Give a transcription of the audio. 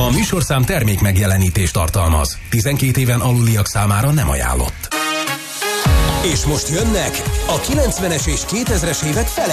A műsorszám termék megjelenítést tartalmaz. 12 éven aluliak számára nem ajánlott. És most jönnek a 90-es és 2000-es évek fele